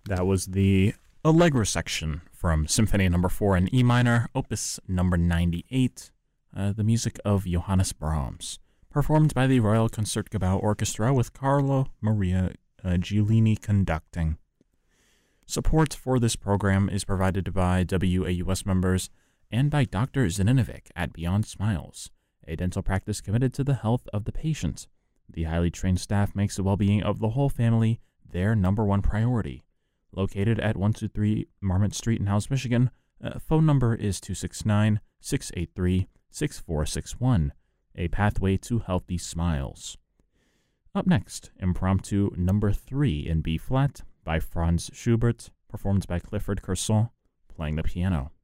That was the Allegro section from Symphony Number 4 in E minor, Opus Number 98, the music of Johannes Brahms, performed by the Royal Concertgebouw Orchestra with Carlo Maria Giulini conducting. Support for this program is provided by WAUS members and by Dr. Zaninovic at Beyond Smiles, a dental practice committed to the health of the patient. The highly trained staff makes the well-being of the whole family their number one priority. Located at 123 Marmot Street in Howes, Michigan, phone number is 269-683-6461, a pathway to healthy smiles. Up next, Impromptu Number 3 in B-flat by Franz Schubert, performed by Clifford Curson, playing the piano.